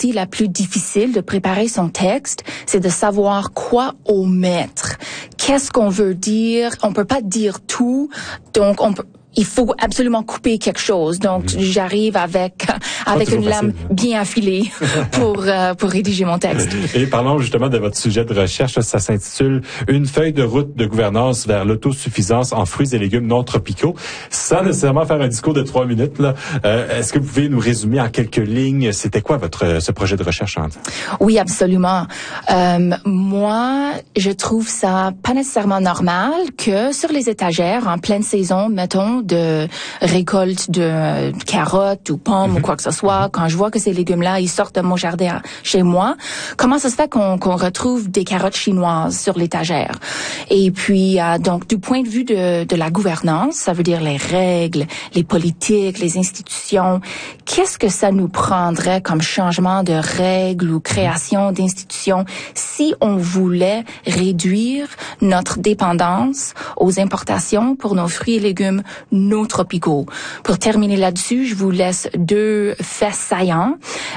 partie la plus difficile de préparer son texte, c'est de savoir quoi omettre. Qu'est-ce qu'on veut dire? On peut pas dire tout, donc il faut absolument couper quelque chose. Donc, j'arrive avec une lame bien affilée pour rédiger mon texte. Et parlons justement de votre sujet de recherche. Ça s'intitule « Une feuille de route de gouvernance vers l'autosuffisance en fruits et légumes non tropicaux ». Sans nécessairement faire un discours de 3 minutes, là, est-ce que vous pouvez nous résumer en quelques lignes, c'était quoi ce projet de recherche? Oui, absolument. Moi, je trouve ça pas nécessairement normal que sur les étagères, en pleine saison, mettons, de récolte de carottes ou pommes ou quoi que ce soit, quand je vois que ces légumes-là, ils sortent de mon jardin chez moi, comment ça se fait qu'on retrouve des carottes chinoises sur l'étagère? Et puis, donc, du point de vue de la gouvernance, ça veut dire les règles, les politiques, les institutions, qu'est-ce que ça nous prendrait comme changement de règles ou création d'institutions si on voulait réduire notre dépendance aux importations pour nos fruits et légumes non tropicaux. Pour terminer là-dessus, je vous laisse 2 faits saillants.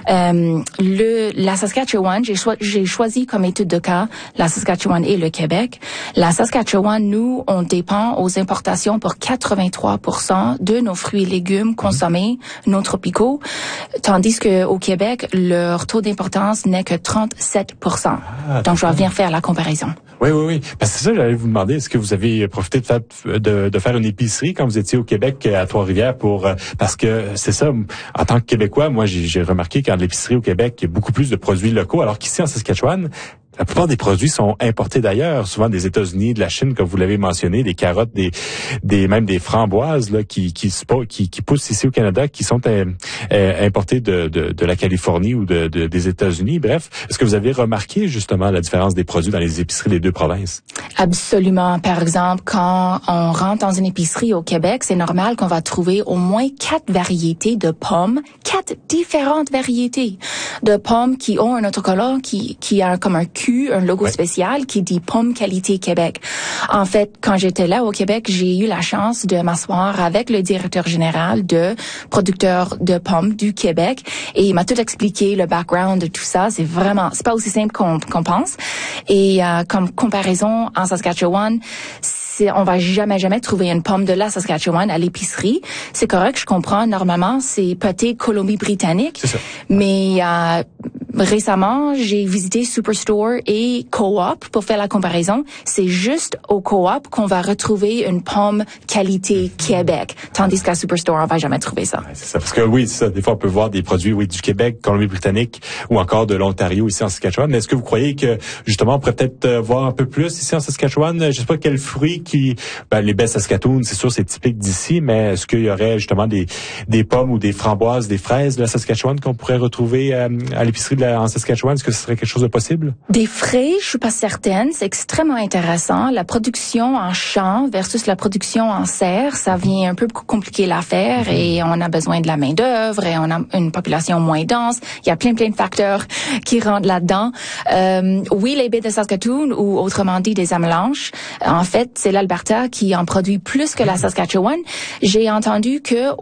La Saskatchewan, j'ai choisi comme étude de cas la Saskatchewan et le Québec. La Saskatchewan, nous, on dépend aux importations pour 83% de nos fruits et légumes consommés non tropicaux, tandis que au Québec, leur taux d'importance n'est que 37%. Donc, je vais venir faire la comparaison. Oui. Parce que c'est ça, j'allais vous demander, est-ce que vous avez profité de faire une épicerie quand vous étiez au Québec à Trois-Rivières parce que c'est ça, en tant que Québécois, moi, j'ai remarqué qu'à l'épicerie au Québec, il y a beaucoup plus de produits locaux, alors qu'ici en Saskatchewan, la plupart des produits sont importés d'ailleurs, souvent des États-Unis, de la Chine, comme vous l'avez mentionné, des carottes, même des framboises là qui poussent ici au Canada, qui sont importées de la Californie ou des États-Unis. Bref, est-ce que vous avez remarqué justement la différence des produits dans les épiceries des 2 provinces? Absolument. Par exemple, quand on rentre dans une épicerie au Québec, c'est normal qu'on va trouver au moins 4 variétés de pommes, 4 différentes variétés de pommes qui ont un autocollant qui a comme un logo spécial qui dit Pomme Qualité Québec. En fait, quand j'étais là au Québec, j'ai eu la chance de m'asseoir avec le directeur général de producteurs de pommes du Québec et il m'a tout expliqué, le background de tout ça. C'est pas aussi simple qu'on pense. Et comme comparaison, en Saskatchewan, on va jamais trouver une pomme de la Saskatchewan à l'épicerie. C'est correct, je comprends. Normalement, c'est peut-être Colombie-Britannique. C'est ça. Mais récemment, j'ai visité Superstore et Co-op pour faire la comparaison. C'est juste au Co-op qu'on va retrouver une pomme qualité Québec. Tandis qu'à Superstore, on va jamais trouver ça. C'est ça. Parce que oui, c'est ça. Des fois, on peut voir des produits, du Québec, Colombie-Britannique ou encore de l'Ontario ici en Saskatchewan. Mais est-ce que vous croyez que, justement, on pourrait peut-être voir un peu plus ici en Saskatchewan? Je sais pas quels fruits les baies Saskatoon, c'est sûr, c'est typique d'ici, mais est-ce qu'il y aurait justement des pommes ou des framboises, des fraises de la Saskatchewan qu'on pourrait retrouver à l'épicerie en Saskatchewan? Est-ce que ce serait quelque chose de possible? Des fraises, je suis pas certaine. C'est extrêmement intéressant. La production en champ versus la production en serre, ça vient un peu compliquer l'affaire et on a besoin de la main-d'œuvre et on a une population moins dense. Il y a plein de facteurs qui rentrent là-dedans. Oui, les baies de Saskatoon ou autrement dit des avalanches, en fait, c'est l'Alberta qui en produit plus que la Saskatchewan. J'ai entendu que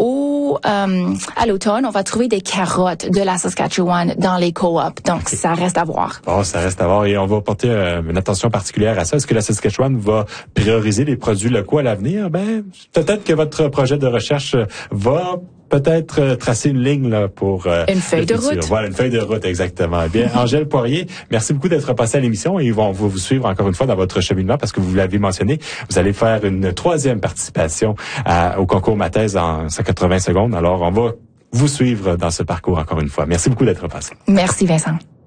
à l'automne, on va trouver des carottes de la Saskatchewan dans les co-op. Donc, ça reste à voir. Bon, ça reste à voir et on va porter une attention particulière à ça. Est-ce que la Saskatchewan va prioriser les produits locaux à l'avenir? Peut-être que votre projet de recherche va peut-être tracer une ligne là pour une feuille de route. Voilà, une feuille de route, exactement. Eh bien, Angèle Poirier, merci beaucoup d'être passée à l'émission et on va vous suivre encore une fois dans votre cheminement parce que vous l'avez mentionné, vous allez faire une 3e participation au concours Ma thèse en 180 secondes. Alors, on va vous suivre dans ce parcours encore une fois. Merci beaucoup d'être passé. Merci Vincent.